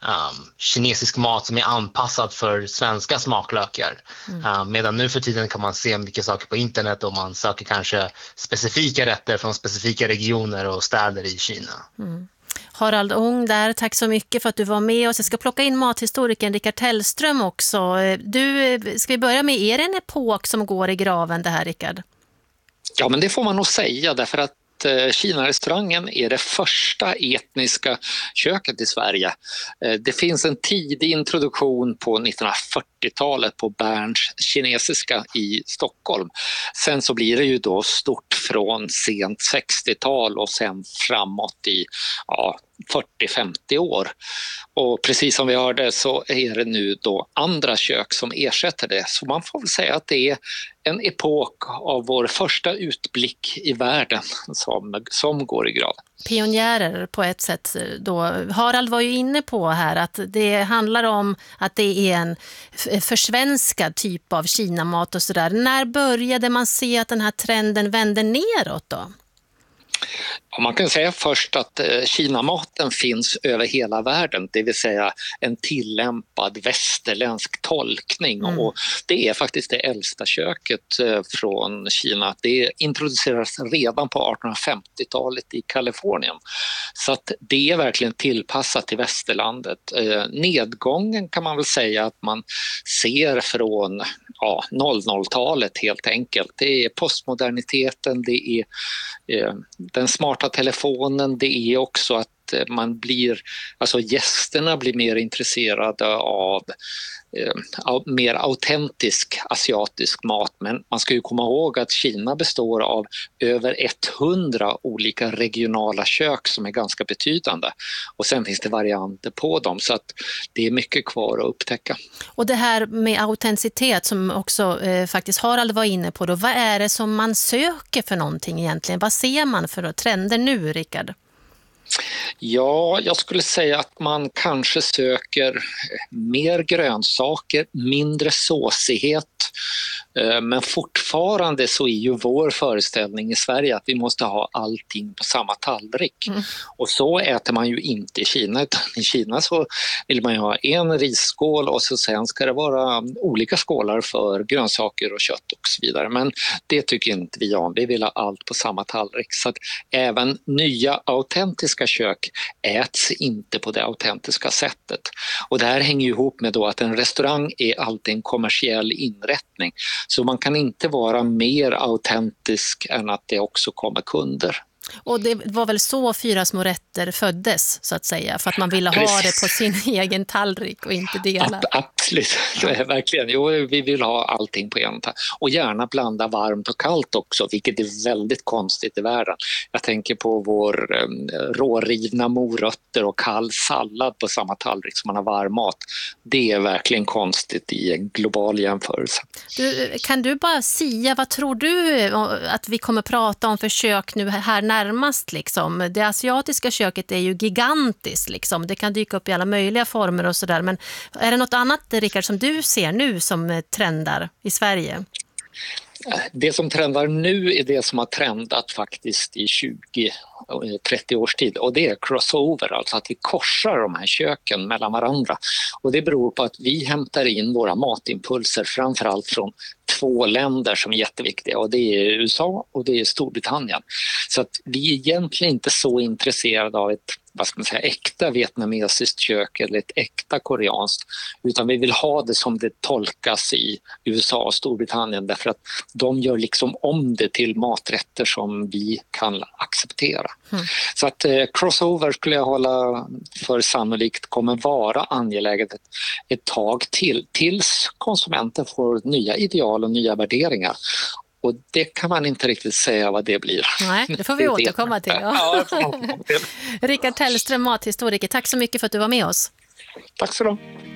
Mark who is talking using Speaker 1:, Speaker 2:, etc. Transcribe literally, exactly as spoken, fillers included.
Speaker 1: um, kinesisk mat som är anpassad för svenska smaklökar. Mm. Um, medan nu för tiden kan man se mycket saker på internet och man söker kanske specifika rätter från specifika regioner och städer i Kina.
Speaker 2: Mm. Harald Ong där, tack så mycket för att du var med oss. Jag ska plocka in mathistorikern Rickard Tellström också. Du, ska vi börja med, är det en epok som går i graven det här, Rickard?
Speaker 3: Ja, men det får man nog säga, därför att Kina-restaurangen är det första etniska köket i Sverige. Det finns en tidig introduktion på nittonhundrafyrtiotalet på Berns kinesiska i Stockholm. Sen så blir det ju då stort från sent sextiotal och sen framåt i ja, fyrtio femtio år. Och precis som vi hörde så är det nu då andra kök som ersätter det. Så man får väl säga att det är en epok av vår första utblick i världen som, som går i graven.
Speaker 2: Pionjärer på ett sätt då. Harald var ju inne på här att det handlar om att det är en försvenskad typ av kinamat och sådär. När började man se att den här trenden vände neråt då?
Speaker 3: Man kan säga först att Kinamaten finns över hela världen, det vill säga en tillämpad västerländsk tolkning. Mm. Och det är faktiskt det äldsta köket från Kina. Det introducerades redan på artonhundrafemtiotalet i Kalifornien. Så att det är verkligen tillpassat till västerlandet. Nedgången kan man väl säga att man ser från ja, noll noll-talet helt enkelt. Det är postmoderniteten, det är eh, den smarta telefonen, det är också att man blir, alltså gästerna blir mer intresserade av eh, mer autentisk asiatisk mat. Men man ska ju komma ihåg att Kina består av över hundra olika regionala kök som är ganska betydande. Och sen finns det varianter på dem, så att det är mycket kvar att upptäcka.
Speaker 2: Och det här med autenticitet som också eh, faktiskt Harald var inne på då, vad är det som man söker för någonting egentligen? Vad ser man för trender nu, Rickard?
Speaker 3: Ja, jag skulle säga att man kanske söker mer grönsaker, mindre såsighet. Men fortfarande så är ju vår föreställning i Sverige att vi måste ha allting på samma tallrik. Mm. Och så äter man ju inte i Kina. Utan i Kina så vill man ju ha en risskål och så sen ska det vara olika skålar för grönsaker och kött och så vidare. Men det tycker inte vi om. Vi vill ha allt på samma tallrik. Så att även nya autentiska kök äts inte på det autentiska sättet. Och det här hänger ihop med då att en restaurang är alltid en kommersiell inrättning. Så man kan inte vara mer autentisk än att det också kommer kunder.
Speaker 2: Och det var väl så Fyra små rätter föddes, så att säga, för att man ville ha det på sin egen tallrik och inte dela.
Speaker 3: Absolut, verkligen. Jo, vi vill ha allting på en tallrik. Och gärna blanda varmt och kallt också, vilket är väldigt konstigt i världen. Jag tänker på vår um, rårivna morötter och kall sallad på samma tallrik som man har varm mat. Det är verkligen konstigt i en global jämförelse.
Speaker 2: Du, kan du bara säga, vad tror du att vi kommer prata om för kök nu här närmast liksom? Det asiatiska köket är ju gigantiskt liksom. Det kan dyka upp i alla möjliga former och sådär. Men är det något annat, Rickard, som du ser nu som trendar i Sverige?
Speaker 3: Det som trendar nu är det som har trendat faktiskt i tjugo trettio års tid, och det är crossover, alltså att vi korsar de här köken mellan varandra. Och det beror på att vi hämtar in våra matimpulser framförallt från två länder som är jätteviktiga, och det är U S A och det är Storbritannien. Så att vi är egentligen inte så intresserade av ett, vad ska man säga, äkta vietnamesiskt kök eller ett äkta koreanskt, utan vi vill ha det som det tolkas i U S A och Storbritannien, därför att de gör liksom om det till maträtter som vi kan acceptera. Mm. Så att eh, crossover skulle jag hålla för sannolikt kommer vara angeläget ett, ett tag till, tills konsumenten får nya ideal och nya värderingar. Och det kan man inte riktigt säga vad det blir.
Speaker 2: Nej, det får vi återkomma till. Ja. Ja, Rickard Tellström, mathistoriker, tack så mycket för att du var med oss.
Speaker 3: Tack så mycket.